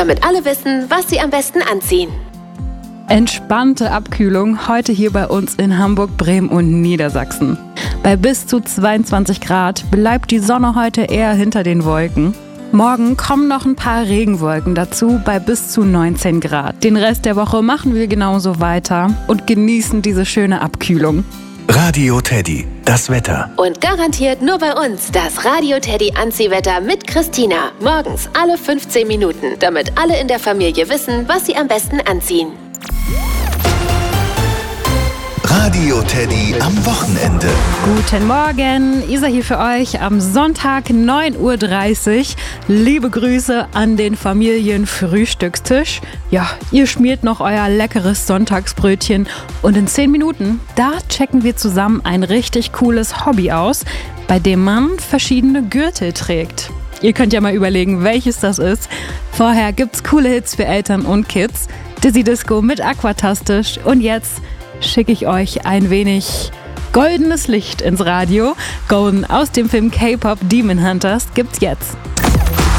damit alle wissen, was sie am besten anziehen. Entspannte Abkühlung heute hier bei uns in Hamburg, Bremen und Niedersachsen. Bei bis zu 22 Grad bleibt die Sonne heute eher hinter den Wolken. Morgen kommen noch ein paar Regenwolken dazu bei bis zu 19 Grad. Den Rest der Woche machen wir genauso weiter und genießen diese schöne Abkühlung. Radio Teddy, das Wetter. Und garantiert nur bei uns das Radio Teddy Anziehwetter mit Christina. Morgens alle 15 Minuten, damit alle in der Familie wissen, was sie am besten anziehen. Radio Teddy am Wochenende. Guten Morgen, Isa hier für euch am Sonntag 9:30 Uhr. Liebe Grüße an den Familienfrühstückstisch. Ja, ihr schmiert noch euer leckeres Sonntagsbrötchen und in 10 Minuten, da checken wir zusammen ein richtig cooles Hobby aus, bei dem man verschiedene Gürtel trägt. Ihr könnt ja mal überlegen, welches das ist. Vorher gibt's coole Hits für Eltern und Kids. Dizzy Disco mit Aquatastisch und jetzt schicke ich euch ein wenig goldenes Licht ins Radio. Golden aus dem Film K-Pop Demon Hunters gibt's jetzt.